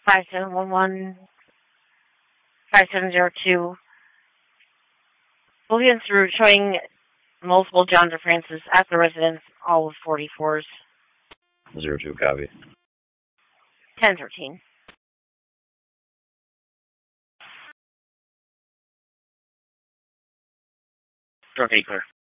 5711 5702. Looking through, showing multiple John DeFrancis at the residence, all with 44s. 02, copy. 1013. Okay, clear.